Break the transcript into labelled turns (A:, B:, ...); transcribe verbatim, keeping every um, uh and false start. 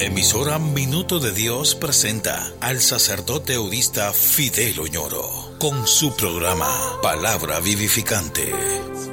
A: Emisora Minuto de Dios presenta al sacerdote eudista Fidel Oñoro con su programa Palabra Vivificante.